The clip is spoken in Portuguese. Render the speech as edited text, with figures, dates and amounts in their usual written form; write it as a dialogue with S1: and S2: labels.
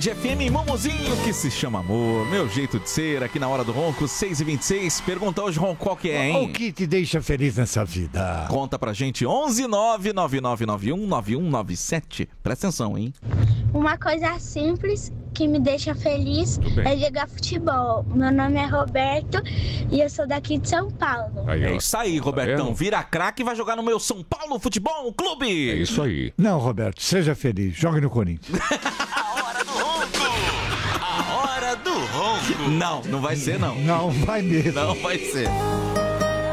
S1: Band FM Momozinho, que se chama amor. Meu jeito de ser, aqui na Hora do Ronco, 6h26. Pergunta hoje, Ronco, qual que é, hein?
S2: O que te deixa feliz nessa vida?
S1: Conta pra gente, 11999919197. Presta atenção, hein?
S3: Uma coisa simples que me deixa feliz é jogar futebol. Meu nome é Roberto e eu sou daqui de São Paulo.
S4: Aí,
S1: É
S4: ó.
S1: isso aí, Robertão.
S4: Tá vendo?
S1: Vira craque e vai jogar no meu São Paulo Futebol Clube.
S4: É isso aí.
S2: Não, Roberto, seja feliz. Jogue no Corinthians.
S5: A hora do ronco. A hora do ronco.
S1: Não, não vai ser, não.
S2: Não vai mesmo.
S1: Não vai ser.